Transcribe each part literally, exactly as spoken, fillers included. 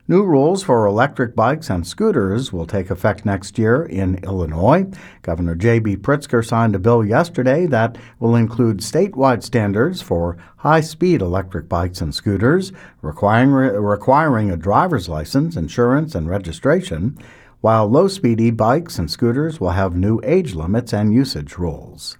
New rules for electric bikes and scooters will take effect next year in Illinois. Governor J B Pritzker signed a bill yesterday that will include statewide standards for high-speed electric bikes and scooters, requiring, requiring a driver's license, insurance, and registration, while low-speed e-bikes and scooters will have new age limits and usage rules.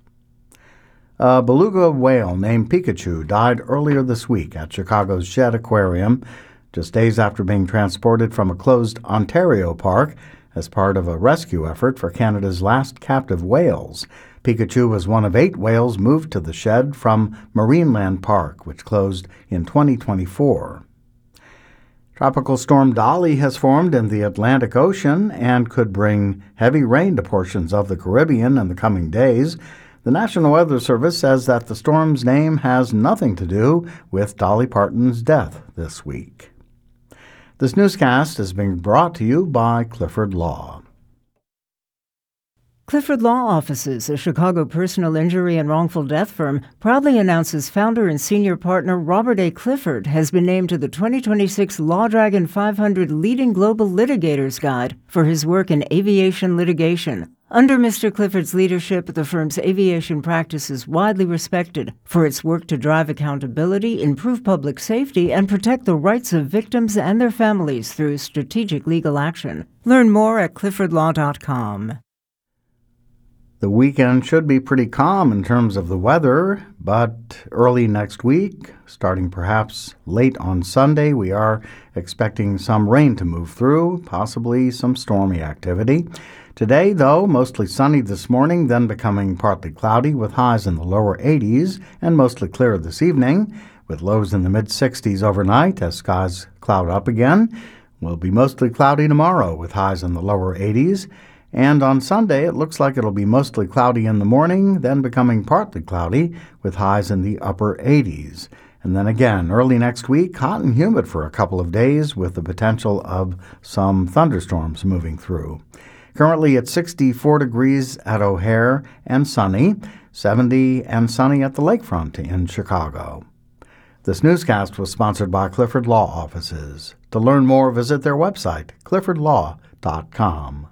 A beluga whale named Pikachu died earlier this week at Chicago's Shedd Aquarium, just days after being transported from a closed Ontario park as part of a rescue effort for Canada's last captive whales. Pikachu was one of eight whales moved to the Shedd from Marineland Park, which closed in twenty twenty-four. Tropical storm Dolly has formed in the Atlantic Ocean and could bring heavy rain to portions of the Caribbean in the coming days. The National Weather Service says that the storm's name has nothing to do with Dolly Parton's death this week. This newscast is being brought to you by Clifford Law. Clifford Law Offices, a Chicago personal injury and wrongful death firm, proudly announces founder and senior partner Robert A. Clifford has been named to the twenty twenty-six Law Dragon five hundred Leading Global Litigators Guide for his work in aviation litigation. Under Mister Clifford's leadership, the firm's aviation practice is widely respected for its work to drive accountability, improve public safety, and protect the rights of victims and their families through strategic legal action. Learn more at clifford law dot com. The weekend should be pretty calm in terms of the weather, but early next week, starting perhaps late on Sunday, we are expecting some rain to move through, possibly some stormy activity. Today, though, mostly sunny this morning, then becoming partly cloudy with highs in the lower eighties, and mostly clear this evening, with lows in the mid-sixties overnight as skies cloud up again. Will be mostly cloudy tomorrow with highs in the lower eighties. And on Sunday, it looks like it'll be mostly cloudy in the morning, then becoming partly cloudy with highs in the upper eighties. And then again, early next week, hot and humid for a couple of days with the potential of some thunderstorms moving through. Currently at sixty-four degrees at O'Hare and sunny, seventy and sunny at the lakefront in Chicago. This newscast was sponsored by Clifford Law Offices. To learn more, visit their website, clifford law dot com.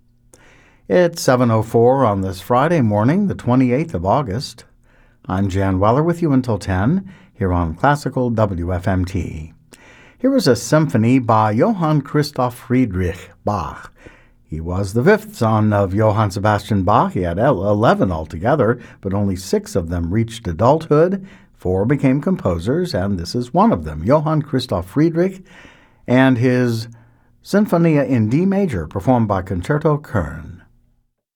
It's seven oh four on this Friday morning, the twenty-eighth of August. I'm Jan Weller with you until ten, here on Classical W F M T. Here is a symphony by Johann Christoph Friedrich Bach. He was the fifth son of Johann Sebastian Bach. He had eleven altogether, but only six of them reached adulthood. Four became composers, and this is one of them, Johann Christoph Friedrich, and his Sinfonia in D major, performed by Concerto Kern.